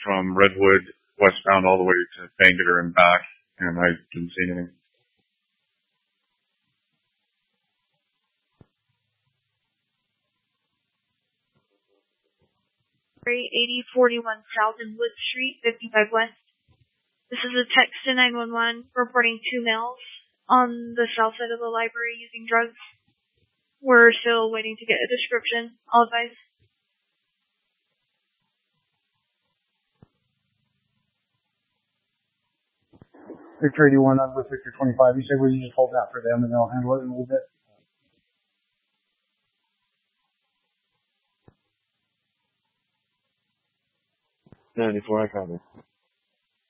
from Redwood westbound all the way to Bangor and back, and I didn't see anything. Rate 8041 South and Wood Street, 55 West. This is a text to 911 reporting 2 males on the south side of the library using drugs. We're still waiting to get a description. All advise. Victor 81 on with Victor 25. You said we just hold that for them and they'll handle it in a little bit. I copy.